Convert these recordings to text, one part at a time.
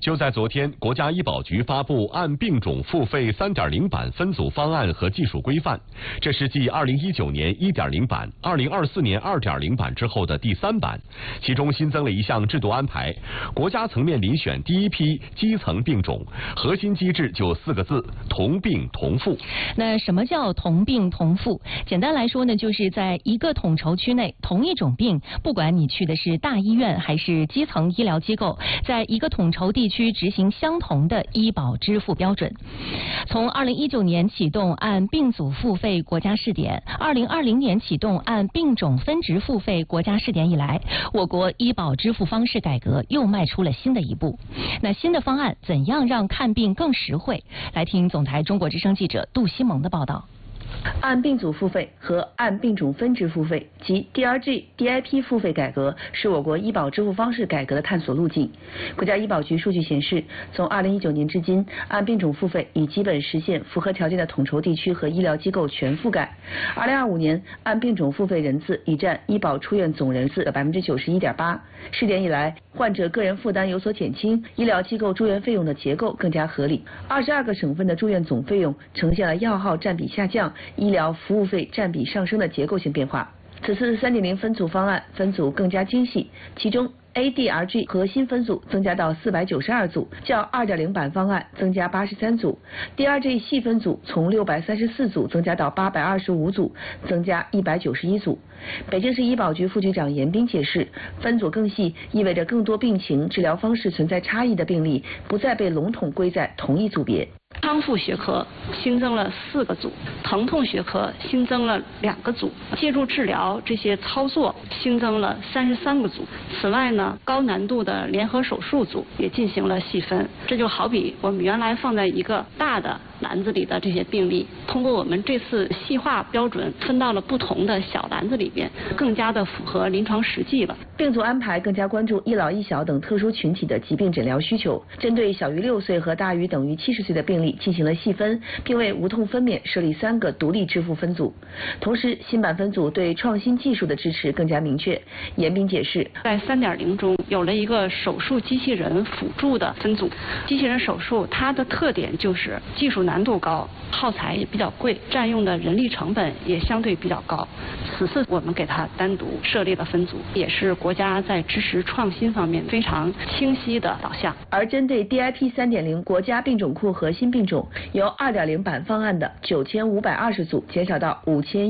就在昨天，国家医保局发布按病种付费 3.0 版分组方案和技术规范，这是继2019年 1.0 版、2024年2.0 版之后的第3版，其中新增了一项制度安排，国家层面遴选第一批基层病种，核心机制就4个字：同病同付。 那什么叫同病同付？简单来说呢，就是在一个统筹区内，同一种病，不管你去的是大医院还是基层医疗机构，在一个统筹地区执行相同的医保支付标准。从2019年启动按病组付费国家试点，2020年启动按病种分值付费国家试点以来，我国医保支付方式改革又迈出了新的一步。那新的方案怎样让看病更实惠？来听总台中国之声记者杜西蒙的报道。 按病组付费和按病种分值付费及 DRG、DIP 付费改革是我国医保支付方式改革的探索路径。国家医保局数据显示，从2019年至今，按病种付费已基本实现符合条件的统筹地区和医疗机构全覆盖。2025年，按病种付费人次已占医保出院总人次的 91.8%。试点以来，患者个人负担有所减轻，医疗机构住院费用的结构更加合理。22个省份的住院总费用呈现了药号占比下降、医疗服务费占比上升的结构性变化。此次3.0分组方案分组更加精细，其中 ADRG 核心分组增加到492组，较2.0版方案增加83组。DRG 细分组从634组增加到825组，增加191组。北京市医保局副局长严斌解释，分组更细意味着更多病情、治疗方式存在差异的病例不再被笼统归在同一组别。 康复学科新增了4个组，疼痛学科新增了2个组，介入治疗这些操作新增了33个组。此外呢，高难度的联合手术组也进行了细分。这就好比我们原来放在一个大的篮子里的这些病例，通过我们这次细化标准，分到了不同的小篮子里边，更加的符合临床实际了。 病组安排更加关注一老一小等特殊群体的疾病诊疗需求，针对小于6岁和大于等于70岁的病例进行了细分，并为无痛分娩设立3个独立支付分组。同时，新版分组对创新技术的支持更加明确。严斌解释， 在3.0中有了一个手术机器人辅助的分组。机器人手术它的特点就是技术难度高，耗材也比较贵，占用的人力成本也相对比较高。此次我们给它单独设立了分组，也是国家在支持创新方面非常清晰的导向。 而针对 DIP 3.0国家病种库核心病种，由2.0版方案的9520组减少到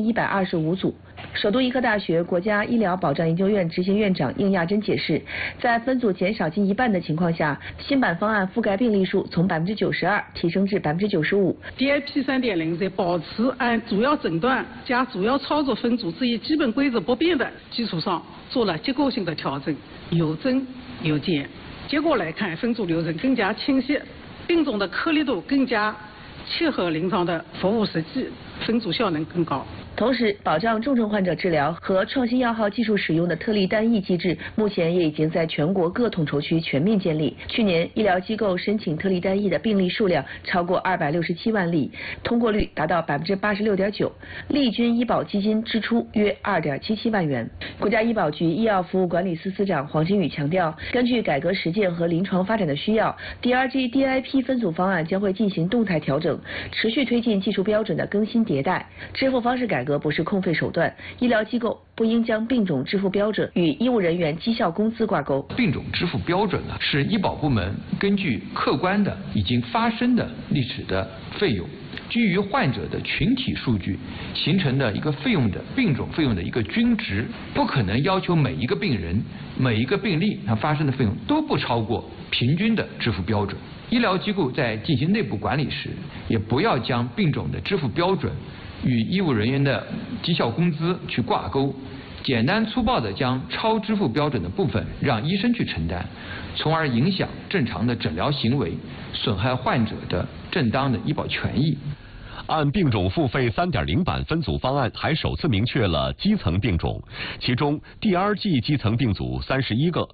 5125组。首都医科大学国家医疗保障研究院执行院长应亚珍解释，在分组减少近1半的情况下，新版方案覆盖病例数从92%提升至95%。 DIP 3.0在保持按主要诊断加主要操作分组这一基本规则不变的基础上，做了结构性的调整，有增有减。结果来看，分组流程更加清晰，病种的颗粒度更加切合临床的服务实际，分组效能更高。 同时，保障重症患者治疗和创新药号技术使用的特例单一机制，目前也已经在全国各统筹区全面建立。去年，医疗机构申请特例单一的病例数量超过267万例，通过率达到86.9%，利均医保基金支出约2.77万元。国家医保局医药服务管理司司长黄金宇强调，根据改革实践和临床发展的需要 ，DRG、DIP 分组方案将会进行动态调整，持续推进技术标准的更新迭代。支付方式改革不是空费手段，医疗机构不应将病种支付标准与医务人员绩效工资挂钩。 病种支付标准呢，是医保部门根据客观的已经发生的历史的费用，基于患者的群体数据形成的一个费用的病种费用的一个均值，不可能要求每一个病人、每一个病例它发生的费用都不超过平均的支付标准。医疗机构在进行内部管理时，也不要将病种的支付标准与医务人员的绩效工资去挂钩，简单粗暴地将超支付标准的部分让医生去承担，从而影响正常的诊疗行为，损害患者的正当的医保权益。 按病种付费 3.0 版分组方案还首次明确了基层病种，其中 DRG 基层病组31个，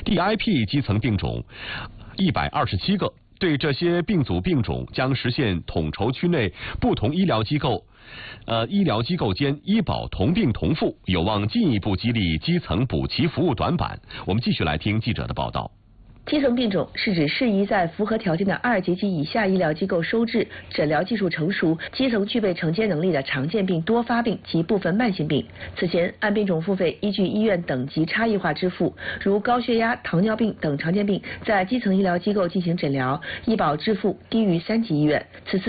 DIP 基层病种127个。对这些病组病种将实现统筹区内不同医疗机构间医保同病同付，有望进一步激励基层补齐服务短板。我们继续来听记者的报道。 基层病种是指适宜在符合条件的2级及以下医疗机构收治、诊疗技术成熟、基层具备承接能力的常见病、多发病及部分慢性病。此前，按病种付费依据医院等级差异化支付，如高血压、糖尿病等常见病在基层医疗机构进行诊疗，医保支付低于3级医院。此次